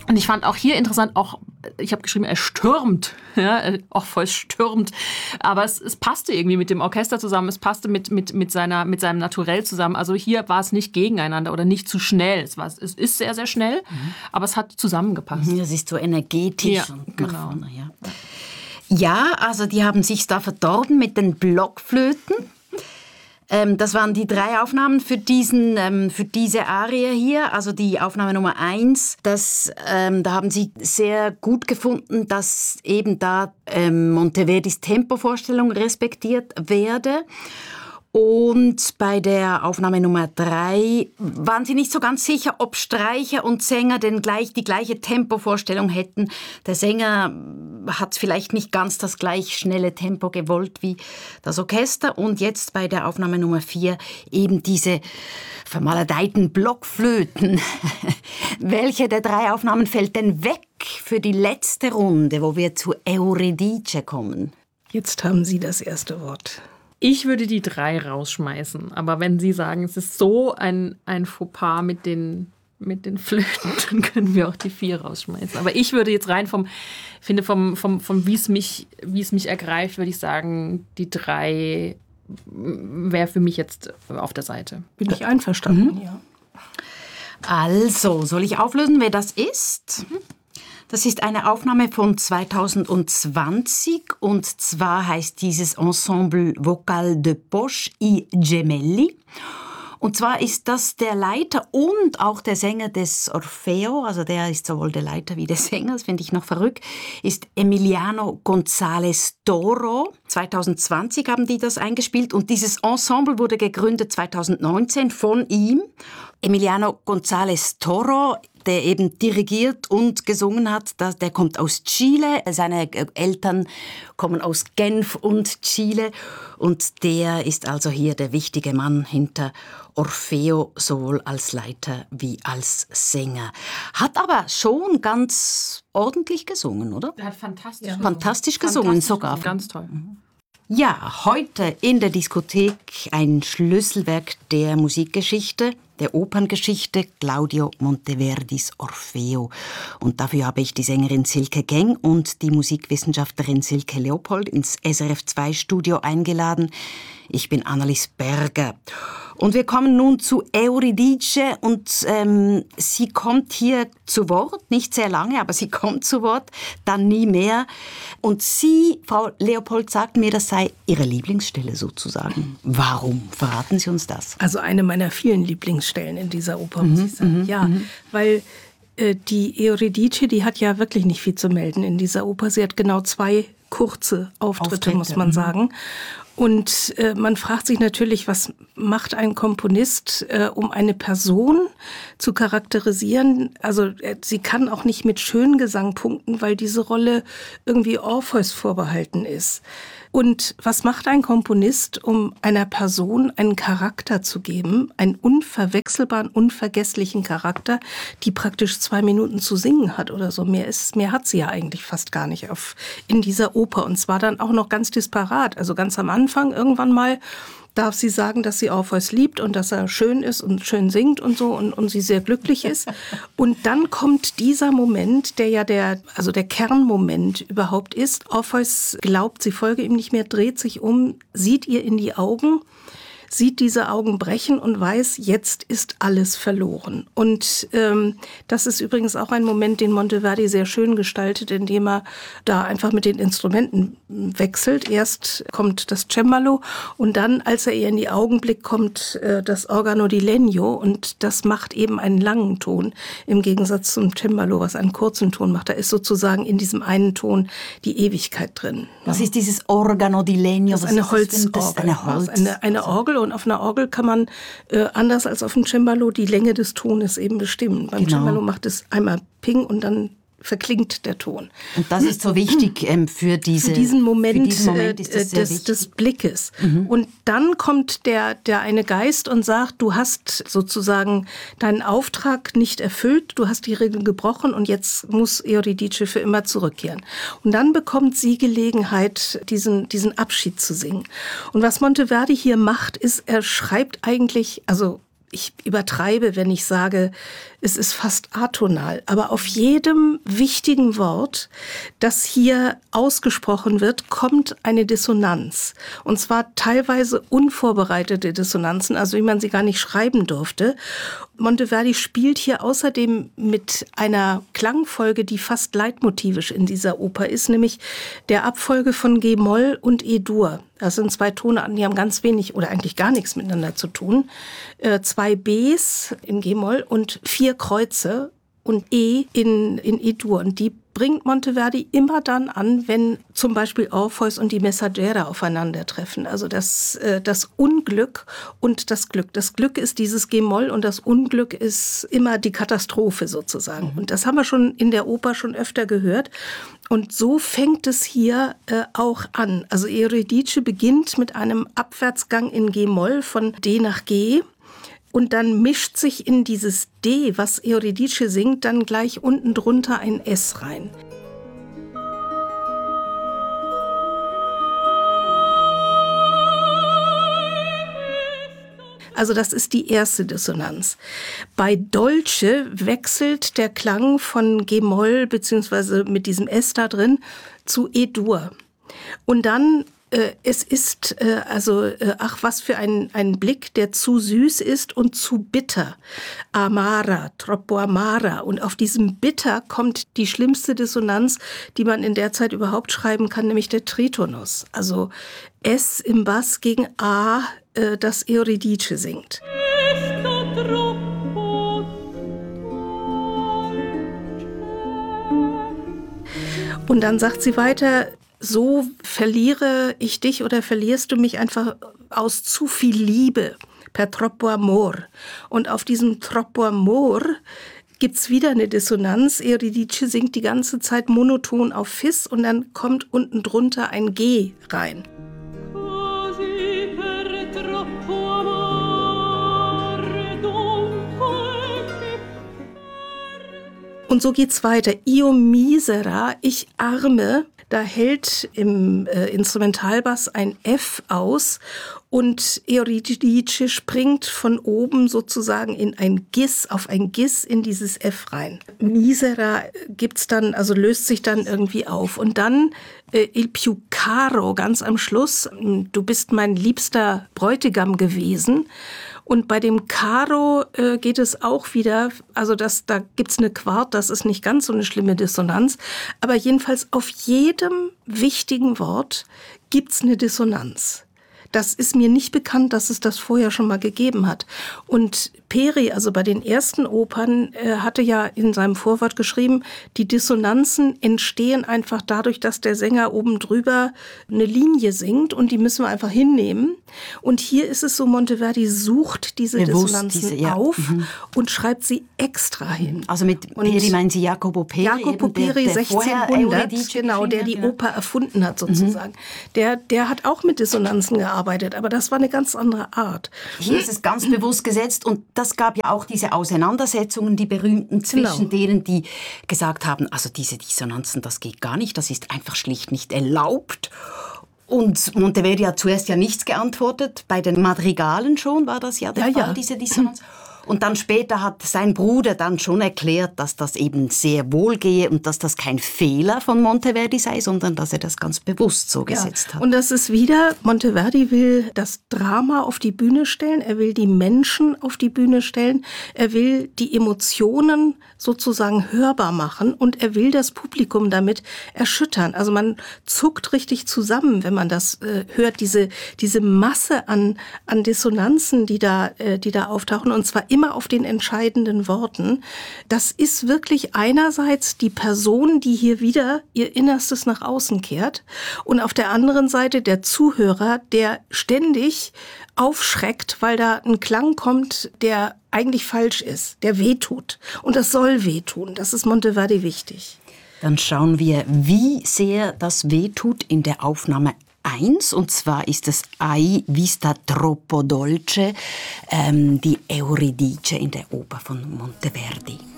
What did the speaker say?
Und ich fand auch hier interessant, ich habe geschrieben, er stürmt, ja, auch voll stürmt. Aber es passte irgendwie mit dem Orchester zusammen, es passte mit seinem Naturell zusammen. Also hier war es nicht gegeneinander oder nicht zu schnell. Es ist sehr, sehr schnell, aber es hat zusammengepasst. Das ist so energetisch ja, und genau. nach vorne, ja. Ja, also die haben sich da verdorben mit den Blockflöten. Das waren die 3 Aufnahmen für diese Arie hier, also die Aufnahme Nummer 1. Da haben sie sehr gut gefunden, dass eben da Monteverdis Tempovorstellung respektiert werde. Und bei der Aufnahme Nummer 3 waren sie nicht so ganz sicher, ob Streicher und Sänger die gleiche Tempovorstellung hätten. Der Sänger hat vielleicht nicht ganz das gleich schnelle Tempo gewollt wie das Orchester. Und jetzt bei der Aufnahme Nummer 4 eben diese vermaledeiten Blockflöten. Welche der 3 Aufnahmen fällt denn weg für die letzte Runde, wo wir zu Euridice kommen? Jetzt haben Sie das erste Wort. Ich würde die 3 rausschmeißen. Aber wenn Sie sagen, es ist so ein Fauxpas mit den Flöten, dann können wir auch die 4 rausschmeißen. Aber ich würde jetzt rein wie es mich ergreift, würde ich sagen, die 3 wäre für mich jetzt auf der Seite. Bin ich einverstanden, ja. Also, soll ich auflösen, wer das ist? Das ist eine Aufnahme von 2020 und zwar heißt dieses Ensemble Vocal de Poche I Gemelli. Und zwar ist das der Leiter und auch der Sänger des Orfeo, also der ist sowohl der Leiter wie der Sänger, das finde ich noch verrückt, ist Emiliano González Toro. 2020 haben die das eingespielt und dieses Ensemble wurde gegründet 2019 von ihm. Emiliano González Toro, der eben dirigiert und gesungen hat, der kommt aus Chile. Seine Eltern kommen aus Genf und Chile. Und der ist also hier der wichtige Mann hinter Orfeo, sowohl als Leiter wie als Sänger. Hat aber schon ganz ordentlich gesungen, oder? Er hat fantastisch gesungen sogar. Ganz toll. Ja, heute in der Diskothek ein Schlüsselwerk der Musikgeschichte, der Operngeschichte, Claudio Monteverdis Orfeo. Und dafür habe ich die Sängerin Silke Geng und die Musikwissenschaftlerin Silke Leopold ins SRF2-Studio eingeladen. Ich bin Annelies Berger. Und wir kommen nun zu Euridice und sie kommt hier zu Wort, nicht sehr lange, aber sie kommt zu Wort, dann nie mehr. Und Sie, Frau Leopold, sagt mir, das sei Ihre Lieblingsstelle sozusagen. Warum? Verraten Sie uns das. Also eine meiner vielen Lieblingsstellen in dieser Oper, muss ich sagen. Ja, weil die Euridice, die hat ja wirklich nicht viel zu melden in dieser Oper. Sie hat genau 2 kurze Auftritte, muss man sagen. Und man fragt sich natürlich, was macht ein Komponist, um eine Person zu charakterisieren? Also sie kann auch nicht mit Schöngesang punkten, weil diese Rolle irgendwie Orpheus vorbehalten ist. Und was macht ein Komponist, um einer Person einen Charakter zu geben, einen unverwechselbaren, unvergesslichen Charakter, die praktisch 2 Minuten zu singen hat oder so. Mehr hat sie ja eigentlich fast gar nicht in dieser Oper. Und zwar dann auch noch ganz disparat. Also ganz am Anfang irgendwann mal darf sie sagen, dass sie Orpheus liebt und dass er schön ist und schön singt und so und sie sehr glücklich ist. Und dann kommt dieser Moment, der ja der Kernmoment überhaupt ist. Orpheus glaubt, sie folge ihm nicht mehr, dreht sich um, sieht ihr in die Augen, sieht diese Augen brechen und weiß, jetzt ist alles verloren. Und das ist übrigens auch ein Moment, den Monteverdi sehr schön gestaltet, indem er da einfach mit den Instrumenten wechselt. Erst kommt das Cembalo und dann, als er ihr in die Augen blickt, kommt das Organo di Legno und das macht eben einen langen Ton im Gegensatz zum Cembalo, was einen kurzen Ton macht. Da ist sozusagen in diesem einen Ton die Ewigkeit drin. Was ist dieses Organo di Legno? Das ist eine Holzorgel. Eine Orgel. Und auf einer Orgel kann man, anders als auf dem Cembalo, die Länge des Tones eben bestimmen. Beim Cembalo macht es einmal Ping und dann verklingt der Ton. Und das ist so wichtig für diesen Moment, des Blickes. Und dann kommt der eine Geist und sagt, du hast sozusagen deinen Auftrag nicht erfüllt, du hast die Regeln gebrochen und jetzt muss Euridice für immer zurückkehren. Und dann bekommt sie Gelegenheit, diesen Abschied zu singen. Und was Monteverdi hier macht, ist, er schreibt eigentlich, also ich übertreibe, wenn ich sage, es ist fast atonal, aber auf jedem wichtigen Wort, das hier ausgesprochen wird, kommt eine Dissonanz. Und zwar teilweise unvorbereitete Dissonanzen, also wie man sie gar nicht schreiben durfte. Monteverdi spielt hier außerdem mit einer Klangfolge, die fast leitmotivisch in dieser Oper ist, nämlich der Abfolge von G-Moll und E-Dur. Das sind 2 Tonarten, die haben ganz wenig oder eigentlich gar nichts miteinander zu tun. 2 Bs in G-Moll und 4 Kreuze und E in E-Dur. Und die bringt Monteverdi immer dann an, wenn zum Beispiel Orpheus und die Messaggera aufeinandertreffen. Also das Unglück und das Glück. Das Glück ist dieses G-Moll und das Unglück ist immer die Katastrophe sozusagen. Und das haben wir schon in der Oper schon öfter gehört. Und so fängt es hier auch an. Also Eurydice beginnt mit einem Abwärtsgang in G-Moll von D nach G. Und dann mischt sich in dieses D, was Eurydice singt, dann gleich unten drunter ein S rein. Also das ist die erste Dissonanz. Bei Dolce wechselt der Klang von G-Moll beziehungsweise mit diesem S da drin zu E-Dur. Und dann es ist ach, was für ein Blick, der zu süß ist und zu bitter. Amara, troppo amara. Und auf diesem Bitter kommt die schlimmste Dissonanz, die man in der Zeit überhaupt schreiben kann, nämlich der Tritonus. Also S im Bass gegen A, das Eurydice singt. Und dann sagt sie weiter, so verliere ich dich oder verlierst du mich einfach aus zu viel Liebe, per troppo amor. Und auf diesem troppo amor gibt's wieder eine Dissonanz. Eurydice singt die ganze Zeit monoton auf Fis und dann kommt unten drunter ein G rein. Und so geht's weiter. Io misera, ich Arme. Da hält im Instrumentalbass ein F aus und Eurydice springt von oben sozusagen in ein Gis, auf ein Gis in dieses F rein. Misera gibt's dann, also löst sich dann irgendwie auf. Und dann Il più caro, ganz am Schluss, du bist mein liebster Bräutigam gewesen. Und bei dem Caro geht es auch wieder, also da gibt's eine Quart, das ist nicht ganz so eine schlimme Dissonanz, aber jedenfalls auf jedem wichtigen Wort gibt's eine Dissonanz. Das ist mir nicht bekannt, dass es das vorher schon mal gegeben hat. Und Peri, also bei den ersten Opern, hatte ja in seinem Vorwort geschrieben, die Dissonanzen entstehen einfach dadurch, dass der Sänger oben drüber eine Linie singt und die müssen wir einfach hinnehmen. Und hier ist es so, Monteverdi sucht diese Dissonanzen auf und schreibt sie extra hin. Also mit Peri meinen Sie Jacopo Peri? Jacopo Peri, 1600, genau, der die Oper erfunden hat sozusagen. Der hat auch mit Dissonanzen gearbeitet, aber das war eine ganz andere Art. Hier ist es ganz bewusst gesetzt und das gab ja auch diese Auseinandersetzungen, die berühmten zwischen denen, die gesagt haben, also diese Dissonanzen, das geht gar nicht, das ist einfach schlicht nicht erlaubt. Und Monteverdi hat zuerst ja nichts geantwortet, bei den Madrigalen schon war das ja der Fall, diese Dissonanz. Und dann später hat sein Bruder dann schon erklärt, dass das eben sehr wohl gehe und dass das kein Fehler von Monteverdi sei, sondern dass er das ganz bewusst so gesetzt hat. Und das ist wieder, Monteverdi will das Drama auf die Bühne stellen, er will die Menschen auf die Bühne stellen, er will die Emotionen sozusagen hörbar machen und er will das Publikum damit erschüttern. Also man zuckt richtig zusammen, wenn man das hört, diese Masse an Dissonanzen, die da auftauchen, und zwar immer auf den entscheidenden Worten. Das ist wirklich einerseits die Person, die hier wieder ihr Innerstes nach außen kehrt, und auf der anderen Seite der Zuhörer, der ständig aufschreckt, weil da ein Klang kommt, der eigentlich falsch ist, der wehtut. Und das soll wehtun. Das ist Monteverdi wichtig. Dann schauen wir, wie sehr das wehtut in der Aufnahme 1, und zwar ist es Ai vista troppo dolce, die Eurydice in der Oper von Monteverdi.